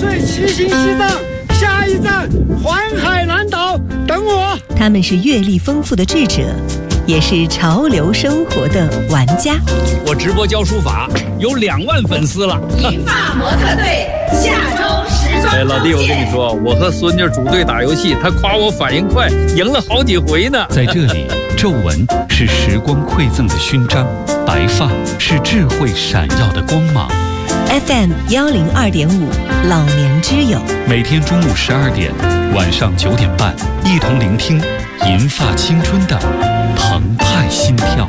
水骑行西藏，下一站环海南岛，等我。 他们是阅历丰富的智者，也是潮流生活的玩家。 我直播教书法有2万粉丝了。 银发模特队下周时装。 老弟，我跟你说，我和孙女组队打游戏，她夸我反应快，赢了好几回呢。 在这里，皱纹是时光馈赠的勋章，白发是智慧闪耀的光芒。 FM 102.5，老年之友， 每天中午12点，晚上9点半，一同聆听银发青春的澎湃心跳。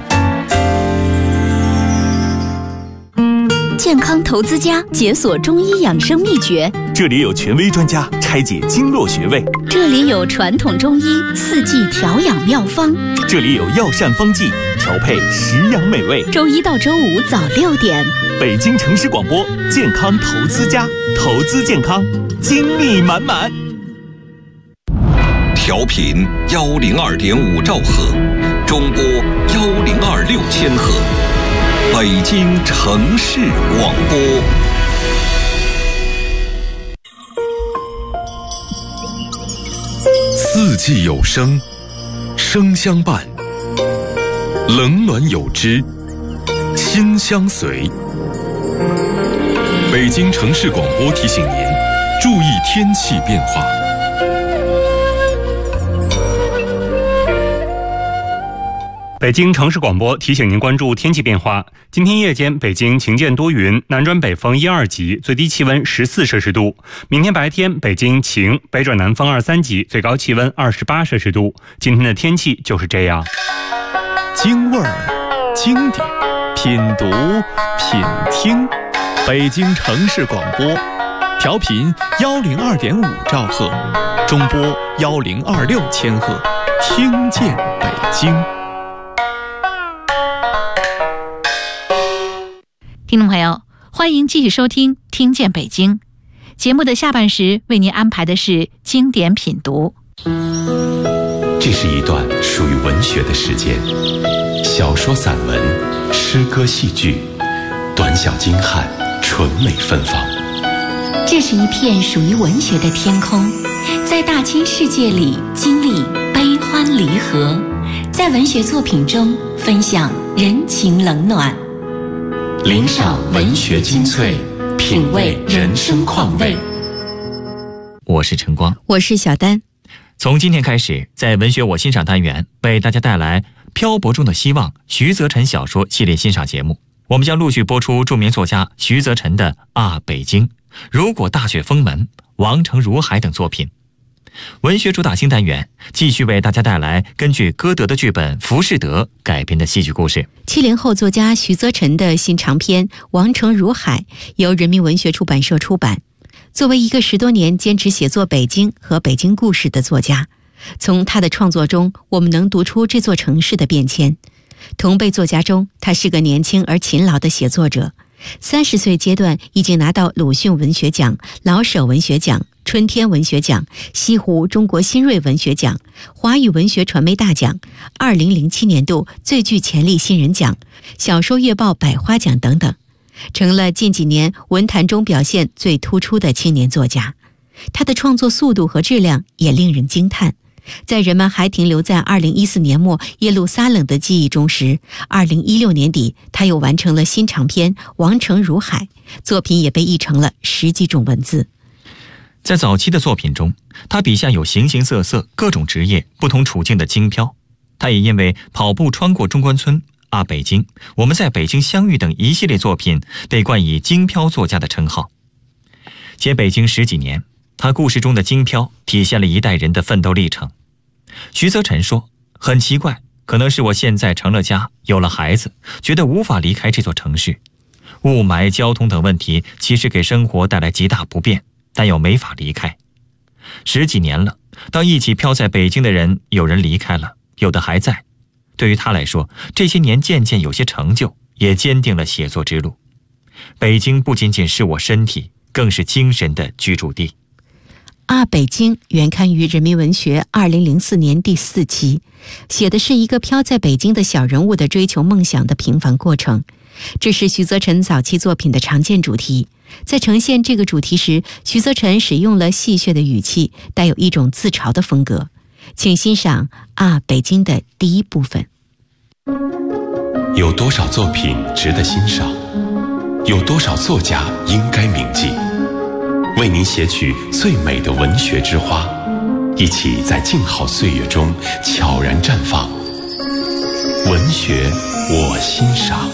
健康投资家解锁中医养生秘诀， 这里有权威专家拆解经络穴位， 这里有传统中医4季调养妙方， 这里有药膳方剂调配食养美味。 周1到周5早6点， 北京城市广播健康投资家，投资健康，精力满满。 调频102.5兆赫，中波1026千赫，北京城市广播。四季有声，声相伴；冷暖有知，心相随。北京城市广播提醒您，注意天气变化。 北京城市广播提醒您关注天气变化。今天夜间北京晴间多云，南转北风1、2级，最低气温14摄氏度。明天白天北京晴，北转南风2、3级，最高气温28摄氏度。今天的天气就是这样。 京味儿，经典，品读，品听。北京城市广播，调频102.5兆赫，中波1026千赫，听见北京。 听众朋友，欢迎继续收听《听见北京》节目的下半时，为您安排的是经典品读。 这是一段属于文学的时间，小说、散文、诗歌、戏剧，短小精悍，纯美芬芳。 这是一片属于文学的天空，在大千世界里经历悲欢离合，在文学作品中分享人情冷暖。 领赏文学精粹，品味人生况味。 我是晨光， 我是小丹。 从今天开始，在文学我欣赏单元为大家带来《漂泊中的希望》徐则臣小说系列欣赏节目。我们将陆续播出著名作家徐则臣的《啊，北京》、《如果大雪封门》、《王城如海》等作品。文学主打新单元继续为大家带来根据歌德的剧本《浮士德》改编的戏剧故事。 70后作家徐则臣的新长篇《王城如海》由人民文学出版社出版。作为一个10多年坚持写作北京和北京故事的作家，从他的创作中我们能读出这座城市的变迁。同辈作家中，他是个年轻而勤劳的写作者。30岁阶段已经拿到鲁迅文学奖、老舍文学奖、春天文学奖、西湖中国新锐文学奖、华语文学传媒大奖、2007年度最具潜力新人奖、小说月报百花奖等等，成了近几年文坛中表现最突出的青年作家。他的创作速度和质量也令人惊叹。在人们还停留在2014年末耶路撒冷的记忆中时，2016年底他又完成了新长篇《王城如海》，作品也被译成了10几种文字。 在早期的作品中，他笔下有形形色色、各种职业、不同处境的京漂。他也因为跑步穿过中关村、啊北京、我们在北京相遇等一系列作品，被冠以京漂作家的称号。写北京10几年，他故事中的京漂体现了一代人的奋斗历程。徐则臣说，很奇怪，可能是我现在成了家，有了孩子，觉得无法离开这座城市。雾霾、交通等问题其实给生活带来极大不便，但又没法离开。10几年了，当一起漂在北京的人，有人离开了，有的还在。对于他来说，这些年渐渐有些成就，也坚定了写作之路。北京不仅仅是我身体，更是精神的居住地。 啊，北京原刊于人民文学2004年第4期，写的是一个飘在北京的小人物的追求梦想的平凡过程。这是徐则臣早期作品的常见主题， 在呈现这个主题时，徐则臣使用了戏谑的语气，带有一种自嘲的风格。请欣赏《北京》的第一部分。 有多少作品值得欣赏？有多少作家应该铭记？为您写取最美的文学之花，一起在静好岁月中悄然绽放。文学我欣赏。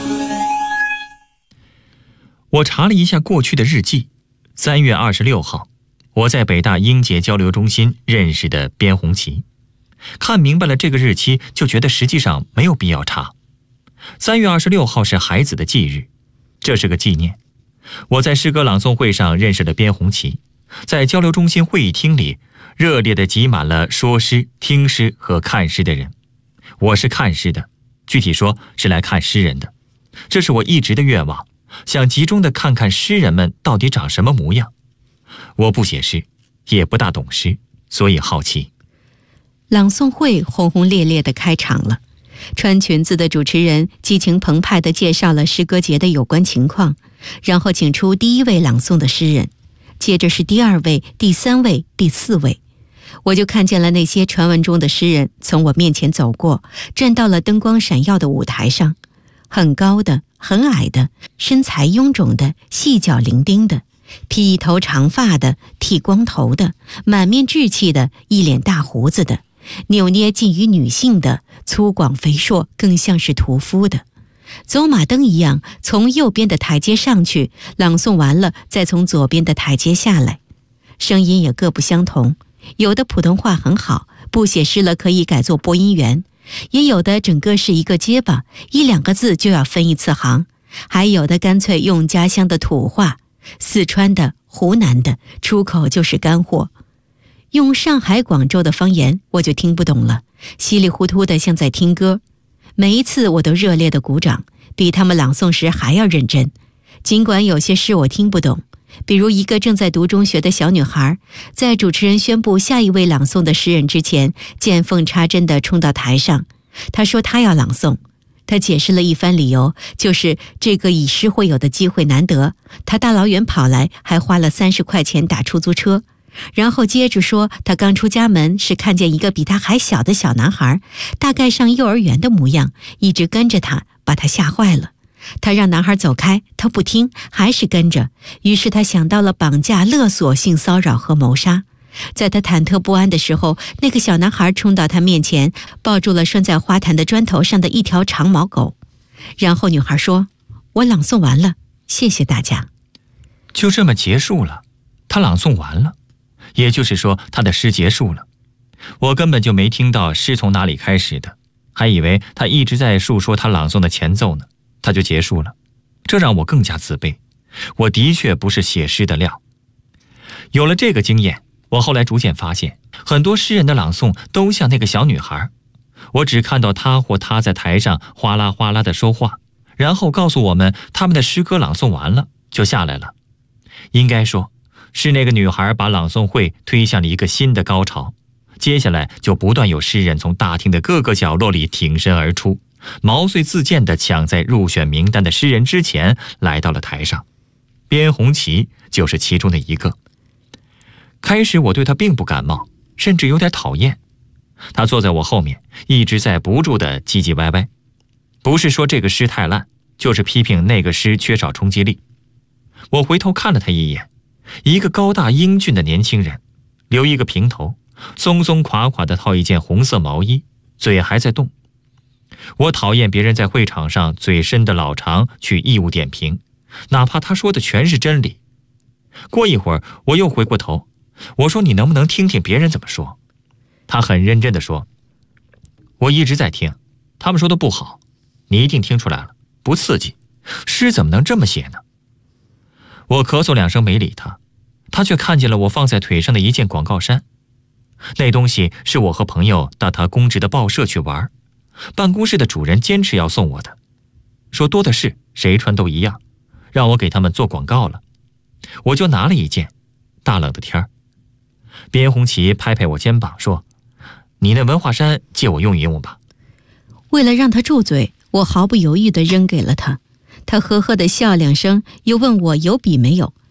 我查了一下过去的日记，3月26号，我在北大英杰交流中心认识的边红旗。看明白了这个日期，就觉得实际上没有必要查。3月26号是孩子的忌日，这是个纪念。我在诗歌朗诵会上认识了边红旗，在交流中心会议厅里，热烈地挤满了说诗、听诗和看诗的人。我是看诗的，具体说是来看诗人的。这是我一直的愿望，想集中地看看诗人们到底长什么模样。我不写诗，也不大懂诗，所以好奇。 朗诵会轰轰烈烈地开场了，穿裙子的主持人激情澎湃地介绍了诗歌节的有关情况，然后请出第一位朗诵的诗人，接着是第二位、第三位、第四位。我就看见了那些传闻中的诗人从我面前走过，站到了灯光闪耀的舞台上，很高的、很矮的，身材臃肿的、细脚伶仃的，披一头长发的、剃光头的，满面稚气的、一脸大胡子的，扭捏近于女性的，粗犷肥硕，更像是屠夫的。走马灯一样从右边的台阶上去，朗诵完了再从左边的台阶下来。声音也各不相同，有的普通话很好，不写诗了可以改做播音员，也有的整个是一个结巴，1、2个字就要分一次行，还有的干脆用家乡的土话，四川的、湖南的，出口就是干货。用上海、广州的方言我就听不懂了，稀里糊涂的像在听歌。每一次我都热烈的鼓掌，比他们朗诵时还要认真。尽管有些诗我听不懂，比如一个正在读中学的小女孩，在主持人宣布下一位朗诵的诗人之前，见缝插针地冲到台上。她说她要朗诵，她解释了一番理由，就是这个以诗会友的机会难得，她大老远跑来，还花了30块钱打出租车。然后接着说，他刚出家门是看见一个比他还小的小男孩，大概上幼儿园的模样，一直跟着他，把他吓坏了。他让男孩走开，他不听，还是跟着。于是他想到了绑架、勒索、性骚扰和谋杀。在他忐忑不安的时候，那个小男孩冲到他面前，抱住了拴在花坛的砖头上的一条长毛狗。然后女孩说：“我朗诵完了，谢谢大家。” 就这么结束了，他朗诵完了。也就是说，他的诗结束了。我根本就没听到诗从哪里开始的，还以为他一直在述说他朗诵的前奏呢，他就结束了。这让我更加自卑，我的确不是写诗的料。有了这个经验，我后来逐渐发现，很多诗人的朗诵都像那个小女孩。我只看到他或她在台上哗啦哗啦地说话，然后告诉我们他们的诗歌朗诵完了就下来了。应该说是那个女孩把朗诵会推向了一个新的高潮，接下来就不断有诗人从大厅的各个角落里挺身而出，毛遂自荐地抢在入选名单的诗人之前来到了台上。边红旗就是其中的一个。开始我对他并不感冒，甚至有点讨厌。他坐在我后面，一直在不住地唧唧歪歪，不是说这个诗太烂，就是批评那个诗缺少冲击力。我回头看了他一眼，一个高大英俊的年轻人，留一个平头，松松垮垮地套一件红色毛衣，嘴还在动。我讨厌别人在会场上嘴伸的老长去义务点评，哪怕他说的全是真理。过一会儿我又回过头，我说你能不能听听别人怎么说？他很认真地说，我一直在听，他们说的不好，你一定听出来了，不刺激，诗怎么能这么写呢？我咳嗽2声没理他，他却看见了我放在腿上的一件广告衫。那东西是我和朋友到他公职的报社去玩，办公室的主人坚持要送我的，说多的是，谁穿都一样，让我给他们做广告了。我就拿了一件，大冷的天儿。边红旗拍拍我肩膀说，你那文化衫借我用一用吧。 为了让他住嘴，我毫不犹豫地扔给了他。他呵呵地笑2声，又问我有笔没有，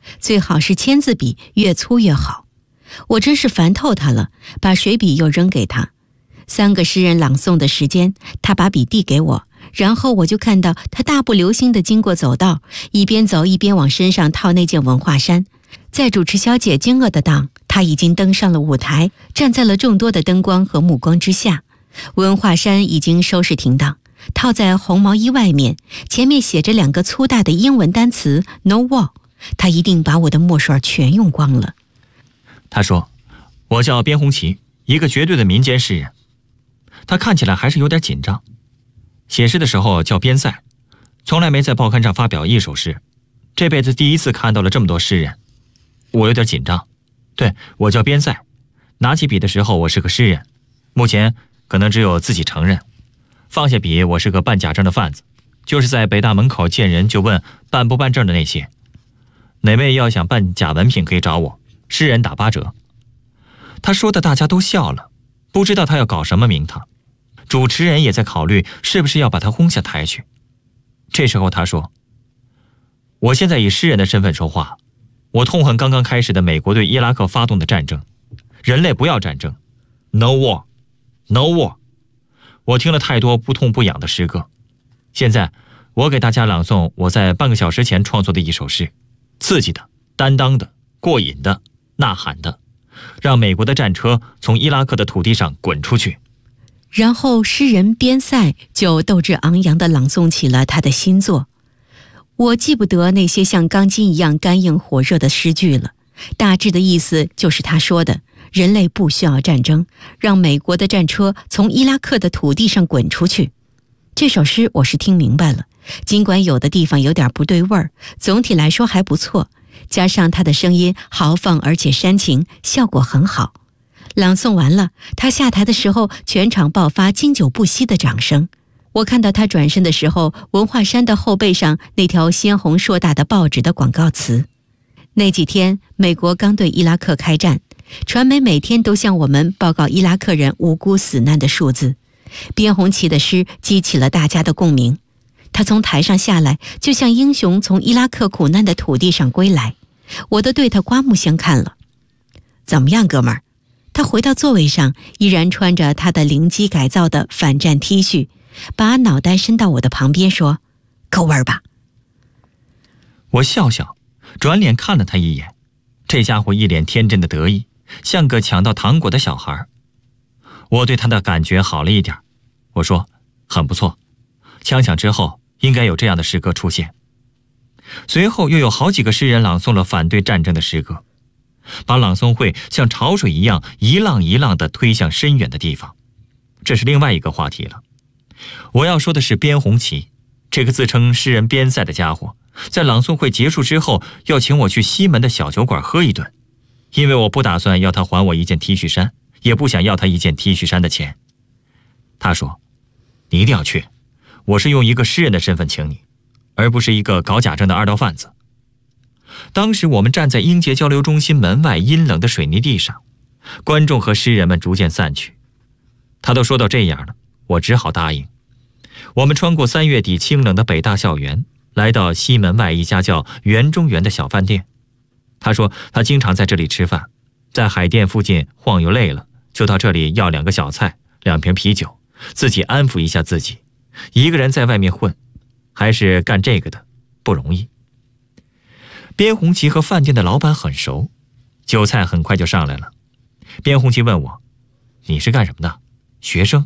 最好是签字笔越粗越好。我真是烦透他了，把水笔又扔给他。3个诗人朗诵的时间，他把笔递给我，然后我就看到他大步流星地经过走道，一边走一边往身上套那件文化衫。在主持小姐惊愕的当，他已经登上了舞台，站在了众多的灯光和目光之下。文化衫已经收拾停当，套在红毛衣外面，前面写着2个粗大的英文单词 No War。 他一定把我的墨水全用光了。 他说，我叫边红旗，一个绝对的民间诗人。他看起来还是有点紧张。写诗的时候叫边塞，从来没在报刊上发表一首诗，这辈子第一次看到了这么多诗人。我有点紧张。对，我叫边塞，拿起笔的时候我是个诗人，目前可能只有自己承认。放下笔，我是个办假证的贩子，就是在北大门口见人就问办不办证的那些。哪位要想办假文凭可以找我，诗人打8折。他说的大家都笑了，不知道他要搞什么名堂。主持人也在考虑是不是要把他轰下台去。这时候他说，我现在以诗人的身份说话，我痛恨刚刚开始的美国对伊拉克发动的战争，人类不要战争， No war No war。 我听了太多不痛不痒的诗歌，现在我给大家朗诵我在半个小时前创作的一首诗，刺激的、担当的、过瘾的、呐喊的，让美国的战车从伊拉克的土地上滚出去。 然后诗人边塞就斗志昂扬地朗诵起了他的新作。我记不得那些像钢筋一样干硬火热的诗句了，大致的意思就是他说的，人类不需要战争，让美国的战车从伊拉克的土地上滚出去。这首诗我是听明白了，尽管有的地方有点不对味儿，总体来说还不错，加上他的声音豪放而且煽情，效果很好。朗诵完了，他下台的时候，全场爆发经久不息的掌声。我看到他转身的时候，文化衫的后背上那条鲜红硕大的报纸的广告词。那几天，美国刚对伊拉克开战，传媒每天都向我们报告伊拉克人无辜死难的数字。边红旗的诗激起了大家的共鸣。他从台上下来，就像英雄从伊拉克苦难的土地上归来。我都对他刮目相看了。怎么样，哥们儿？他回到座位上，依然穿着他的零机改造的反战 T 恤，把脑袋伸到我的旁边说：“够味儿吧？” 我笑笑，转脸看了他一眼。这家伙一脸天真的得意，像个抢到糖果的小孩。我对他的感觉好了一点，我说：“很不错，枪响之后应该有这样的诗歌出现。”随后又有好几个诗人朗诵了反对战争的诗歌，把朗诵会像潮水一样一浪一浪地推向深远的地方。这是另外一个话题了。我要说的是边红旗，这个自称诗人边塞的家伙，在朗诵会结束之后要请我去西门的小酒馆喝一顿，因为我不打算要他还我一件 T 恤衫，也不想要他一件 T 恤衫的钱。他说：“你一定要去，我是用一个诗人的身份请你，而不是一个搞假证的二道贩子。”当时我们站在英杰交流中心门外阴冷的水泥地上，观众和诗人们逐渐散去。他都说到这样了，我只好答应。我们穿过3月底清冷的北大校园，来到西门外一家叫园中园的小饭店。他说他经常在这里吃饭，在海淀附近晃悠累了，就到这里要2个小菜2瓶啤酒，自己安抚一下自己。一个人在外面混，还是干这个的，不容易。边红旗和饭店的老板很熟，酒菜很快就上来了。边红旗问我：“你是干什么的？学生？”